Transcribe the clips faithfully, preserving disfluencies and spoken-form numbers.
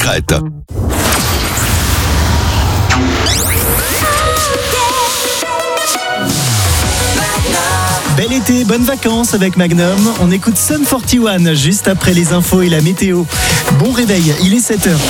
secrète. Bel été, bonnes vacances avec Magnum. On écoute Sum forty one juste après les infos et la météo. Bon réveil, il est sept heures.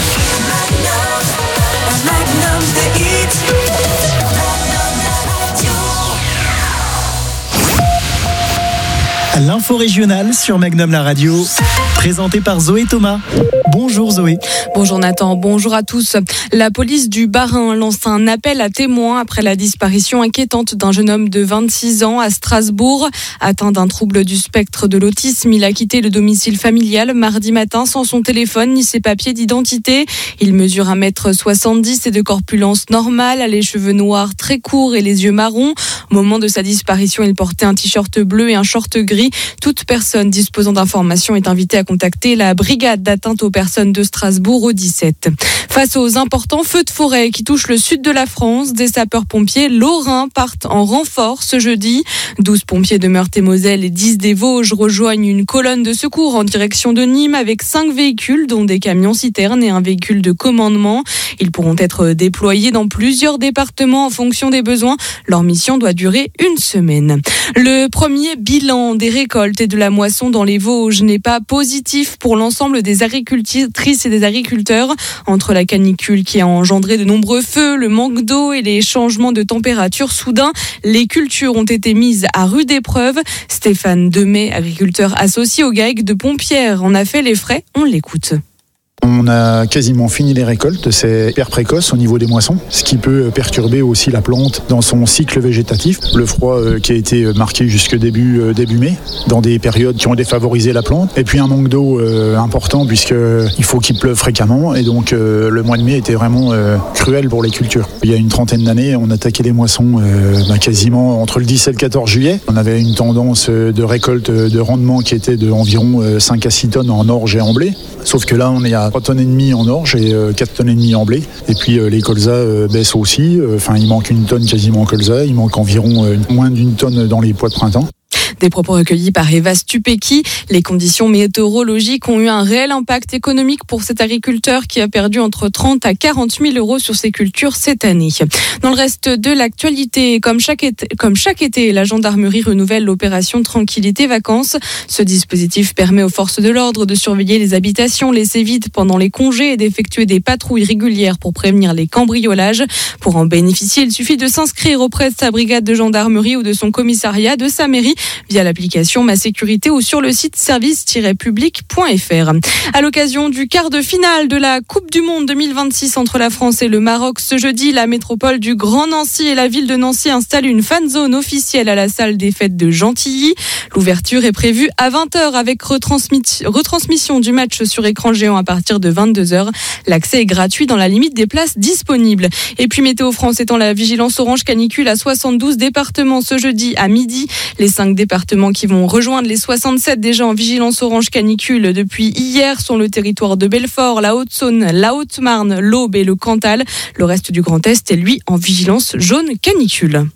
L'info régionale sur Magnum la radio, présentée par Zoé Thomas. Bonjour Zoé. Bonjour Nathan, bonjour à tous. La police du Bas-Rhin lance un appel à témoins après la disparition inquiétante d'un jeune homme de vingt-six ans à Strasbourg. Atteint d'un trouble du spectre de l'autisme, il a quitté le domicile familial mardi matin sans son téléphone ni ses papiers d'identité. Il mesure un mètre soixante-dix et de corpulence normale, a les cheveux noirs très courts et les yeux marrons. Au moment de sa disparition, il portait un t-shirt bleu et un short gris. Toute personne disposant d'informations est invitée à contacter la brigade d'atteinte aux personnes de Strasbourg au dix-sept. Face aux importants feux de forêt qui touchent le sud de la France, des sapeurs-pompiers lorrains partent en renfort ce jeudi. douze pompiers de Meurthe-et-Moselle et dix des Vosges rejoignent une colonne de secours en direction de Nîmes avec cinq véhicules, dont des camions-citernes et un véhicule de commandement. Ils pourront être déployés dans plusieurs départements en fonction des besoins. Leur mission doit durer une semaine. Le premier bilan des récoltes et de la moisson dans les Vosges n'est pas positif pour l'ensemble des agricultrices et des agriculteurs. Entre la canicule qui a engendré de nombreux feux, le manque d'eau et les changements de température soudains, les cultures ont été mises à rude épreuve. Stéphane Demet, agriculteur associé au GAEC de Pompierre, en a fait les frais. On l'écoute. On a quasiment fini les récoltes, c'est hyper précoce au niveau des moissons, ce qui peut perturber aussi la plante dans son cycle végétatif. Le froid euh, qui a été marqué jusque début, euh, début mai, dans des périodes qui ont défavorisé la plante. Et puis un manque d'eau euh, important puisqu'il faut qu'il pleuve fréquemment. Et donc euh, le mois de mai était vraiment euh, cruel pour les cultures. Il y a une trentaine d'années, on attaquait les moissons euh, bah, quasiment entre le dix et le quatorze juillet. On avait une tendance de récolte de rendement qui était de environ cinq à six tonnes en orge et en blé. Sauf que là, on est à trois tonnes et demie en orge et euh, quatre tonnes et demie en blé. Et puis euh, les colzas euh, baissent aussi. Enfin, euh, il manque une tonne quasiment en colza. Il manque environ euh, moins d'une tonne dans les pois de printemps. Des propos recueillis par Eva Stupecki. Les conditions météorologiques ont eu un réel impact économique pour cet agriculteur qui a perdu entre trente à quarante mille euros sur ses cultures cette année. Dans le reste de l'actualité, comme chaque été, comme chaque été, la gendarmerie renouvelle l'opération Tranquillité Vacances. Ce dispositif permet aux forces de l'ordre de surveiller les habitations laissées vides pendant les congés et d'effectuer des patrouilles régulières pour prévenir les cambriolages. Pour en bénéficier, il suffit de s'inscrire auprès de sa brigade de gendarmerie ou de son commissariat de sa mairie via l'application Ma Sécurité ou sur le site service tiret public point f r. À l'occasion du quart de finale de la Coupe du Monde deux mille vingt-six entre la France et le Maroc, ce jeudi, la métropole du Grand Nancy et la ville de Nancy installent une fan zone officielle à la salle des fêtes de Gentilly. L'ouverture est prévue à vingt heures avec retransmi- retransmission du match sur écran géant à partir de vingt-deux heures. L'accès est gratuit dans la limite des places disponibles. Et puis Météo France étend la vigilance orange canicule à soixante-douze départements ce jeudi à midi. Les cinq départements qui vont rejoindre les soixante-sept déjà en vigilance orange canicule depuis hier sont le territoire de Belfort, la Haute-Saône, la Haute-Marne, l'Aube et le Cantal. Le reste du Grand Est est lui en vigilance jaune canicule.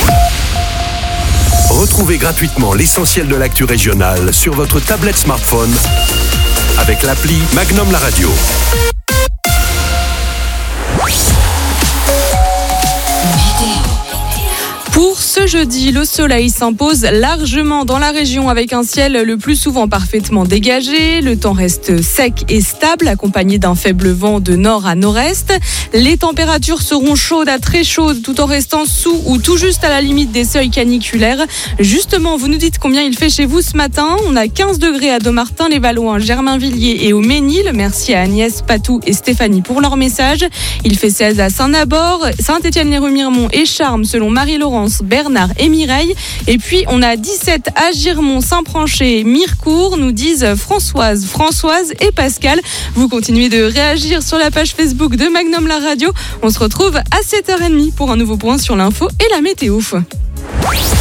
Retrouvez gratuitement l'essentiel de l'actu régionale sur votre tablette smartphone avec l'appli Magnum la radio. Pour ce jeudi, le soleil s'impose largement dans la région avec un ciel le plus souvent parfaitement dégagé. Le temps reste sec et stable, accompagné d'un faible vent de nord à nord-est. Les températures seront chaudes à très chaudes tout en restant sous ou tout juste à la limite des seuils caniculaires. Justement, vous nous dites combien il fait chez vous ce matin. On a quinze degrés à Domartin, les Valouins, Germainvilliers et au Ménil. Merci à Agnès, Patou et Stéphanie pour leur message. Il fait seize à Saint-Nabord, Saint-Étienne-les-Remiremont et Charmes selon Marie-Laurence, Bernard et Mireille. Et puis on a dix-sept à Girmont, Saint-Pranché, Mirecourt, nous disent Françoise, Françoise et Pascal. Vous continuez de réagir sur la page Facebook de Magnum la radio. On se retrouve à sept heures trente pour un nouveau point sur l'info et la météo.